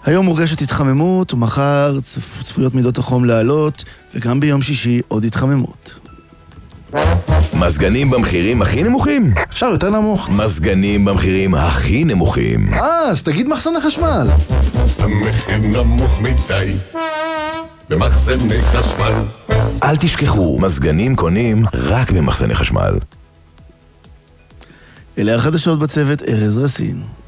היום מורגשת התחממות, ומחר צפויות מידות החום לעלות, וגם ביום שישי עוד התחממות. מזגנים במחירים הכי נמוכים? אפשר יותר נמוך. מזגנים במחירים הכי נמוכים. אז תגיד מחסני חשמל. המחיר נמוך מדי במחסני חשמל. אל תשכחו, מזגנים קונים רק במחסני חשמל. אלה החדשות בצוות, ארז רסין.